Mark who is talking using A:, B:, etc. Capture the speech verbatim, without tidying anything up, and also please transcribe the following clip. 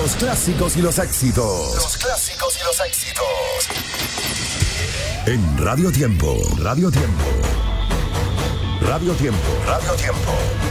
A: Los clásicos y los éxitos. Los clásicos y los éxitos. En Radio Tiempo, Radio Tiempo. Radio Tiempo, Radio Tiempo.